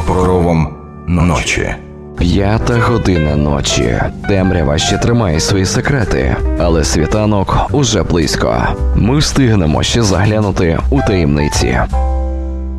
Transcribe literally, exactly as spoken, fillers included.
проривом ночі. П'ята година ночі. Темрява ще тримає свої секрети, але світанок уже близько. Ми встигнемо ще заглянути у таємниці.